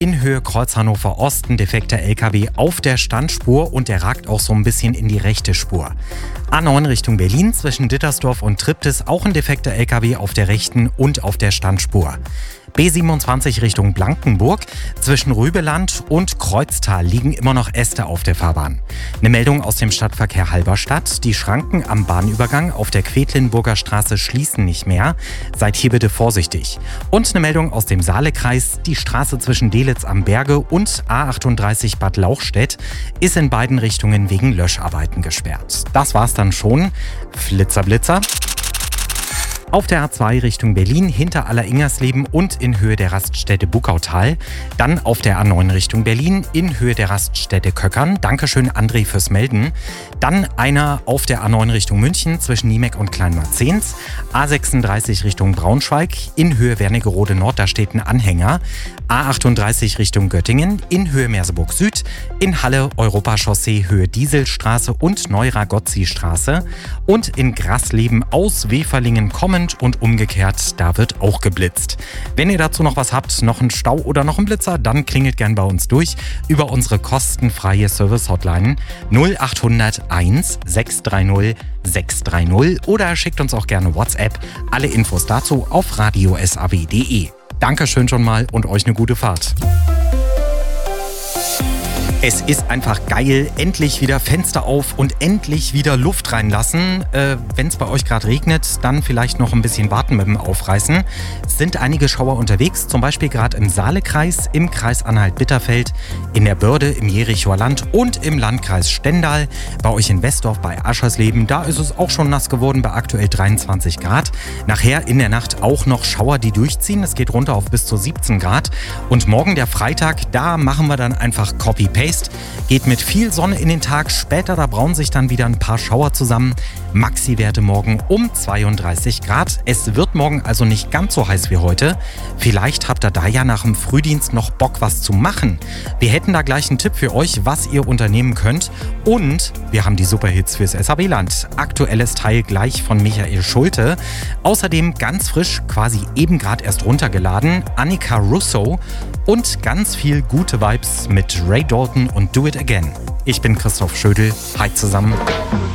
In Höhe Kreuz Hannover Ost ein defekter LKW auf der Standspur und der ragt auch so ein bisschen in die rechte Spur. A9 Richtung Berlin zwischen Dittersdorf und Triptis auch ein defekter LKW auf der rechten und auf der Standspur. B27 Richtung Blankenburg. Zwischen Rübeland und Kreuztal liegen immer noch Äste auf der Fahrbahn. Eine Meldung aus dem Stadtverkehr Halberstadt. Die Schranken am Bahnübergang auf der Quedlinburger Straße schließen nicht mehr. Seid hier bitte vorsichtig. Und eine Meldung aus dem Saalekreis. Die Straße zwischen Dehletz am Berge und A38 Bad Lauchstädt ist in beiden Richtungen wegen Löscharbeiten gesperrt. Das war's dann schon. Flitzer, Blitzer. Auf der A2 Richtung Berlin hinter Alleringers-Leben und in Höhe der Raststätte Buckautal. Dann auf der A9 Richtung Berlin in Höhe der Raststätte Köckern. Dankeschön André fürs Melden. Dann einer auf der A9 Richtung München zwischen Niemeck und Kleinmarzens. A36 Richtung Braunschweig in Höhe Wernigerode Nord, da steht ein Anhänger. A38 Richtung Göttingen in Höhe Merseburg Süd. In Halle Europachaussee Höhe Dieselstraße und Neura-Gozzi-Straße. Und in Grasleben aus Weferlingen kommend und umgekehrt, da wird auch geblitzt. Wenn ihr dazu noch was habt, noch einen Stau oder noch einen Blitzer, dann klingelt gern bei uns durch über unsere kostenfreie Service-Hotline 0800 1 630 630 oder schickt uns auch gerne WhatsApp. Alle Infos dazu auf radiosaw.de. Dankeschön schon mal und euch eine gute Fahrt. Es ist einfach geil, endlich wieder Fenster auf und endlich wieder Luft reinlassen. Wenn es bei euch gerade regnet, dann vielleicht noch ein bisschen warten mit dem Aufreißen. Es sind einige Schauer unterwegs, zum Beispiel gerade im Saalekreis, im Kreis Anhalt-Bitterfeld, in der Börde, im Jerichoer Land und im Landkreis Stendal. Bei euch in Westdorf bei Aschersleben, da ist es auch schon nass geworden bei aktuell 23 Grad. Nachher in der Nacht auch noch Schauer, die durchziehen. Es geht runter auf bis zu 17 Grad. Und morgen der Freitag, da machen wir dann einfach Copy-Paste. Geht mit viel Sonne in den Tag, später da brauen sich dann wieder ein paar Schauer zusammen. Maxi-Werte morgen um 32 Grad. Es wird morgen also nicht ganz so heiß wie heute. Vielleicht habt ihr da ja nach dem Frühdienst noch Bock, was zu machen. Wir hätten da gleich einen Tipp für euch, was ihr unternehmen könnt. Und wir haben die Superhits fürs SAB-Land. Aktuelles Teil gleich von Michael Schulte. Außerdem ganz frisch, quasi eben gerade erst runtergeladen, Annika Russo. Und ganz viel gute Vibes mit Ray Dalton und Do It Again. Ich bin Christoph Schödel. Hi zusammen.